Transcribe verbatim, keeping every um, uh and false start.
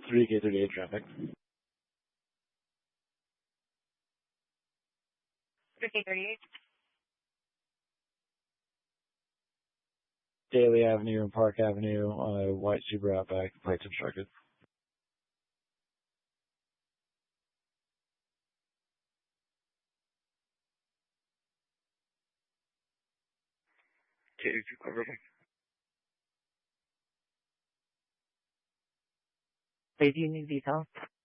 three K thirty-eight traffic. three K thirty-eight. Daly Avenue and Park Avenue, uh, white Subaru Outback, plates obstructed. K two coverable. Wait, do you need details?